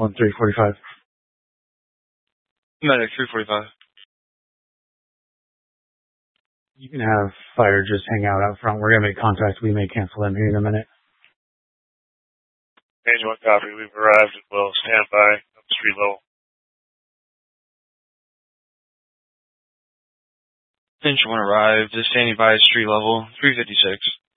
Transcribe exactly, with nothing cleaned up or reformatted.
one three forty-five. Medic three forty-five. You can have fire just hang out out front. We're going to make contact. We may cancel them here in a minute. Angel one copy. We've arrived as well. Stand by. Up street level. Finch one arrived. Just standing by street level. three fifty-six.